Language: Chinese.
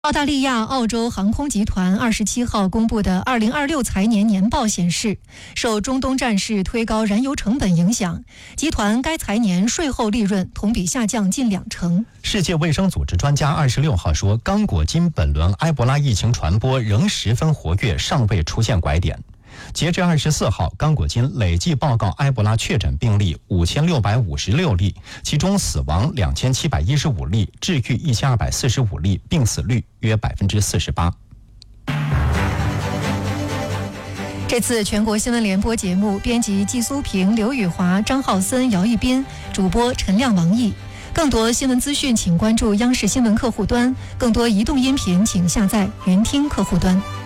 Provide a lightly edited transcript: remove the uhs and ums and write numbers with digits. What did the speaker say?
澳大利亚澳洲航空集团27号公布的2026财年年报显示，受中东战事推高燃油成本影响，集团该财年税后利润同比下降近20%。 世界卫生组织专家26号说，刚果金本轮埃博拉疫情传播仍十分活跃，尚未出现拐点。截至24号，刚果金累计报告埃博拉确诊病例5656例，其中死亡2715例，治愈1245例，病死率约48%。 这次全国新闻联播节目，编辑季苏平、刘宇华、张浩森、姚一斌，主播陈亮、王毅。更多新闻资讯，请关注央视新闻客户端；更多移动音频，请下载云听客户端。